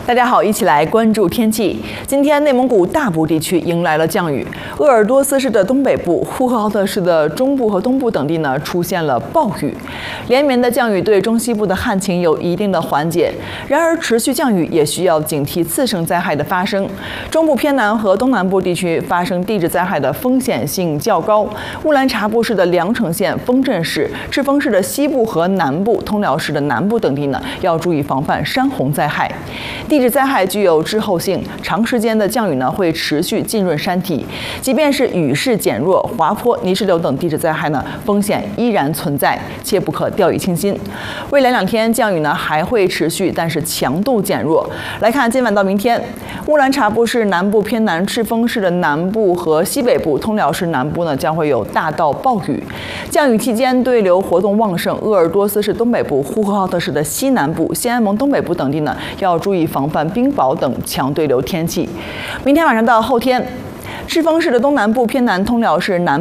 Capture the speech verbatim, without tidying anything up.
大家好，一起来关注天气。今天内蒙古大部地区迎来了降雨，鄂尔多斯市的东北部、呼和浩特市的中部和东部等地呢出现了暴雨。连绵的降雨对中西部的旱情有一定的缓解，然而持续降雨也需要警惕次生灾害的发生。中部偏南和东南部地区发生地质灾害的风险性较高。乌兰察布市的凉城县、丰镇市、赤峰市的西部和南部、通辽市的南部等地呢要注意防范山洪灾害。地质灾害具有滞后性，长时间的降雨呢会持续浸润山体，即便是雨势减弱，滑坡、泥石流等地质灾害呢风险依然存在，切不可掉以轻心。未来两天降雨呢还会持续，但是强度减弱。来看今晚到明天，乌兰察布市南部偏南、赤峰市的南部和西北部、通辽市南部呢将会有大到暴雨。降雨期间对流活动旺盛，鄂尔多斯市东北部、呼和浩特市的西南部、西安盟东北部等地呢要注意防范冰雹等强对流天气。明天晚上到后天，赤峰市的东南部偏南、通辽市南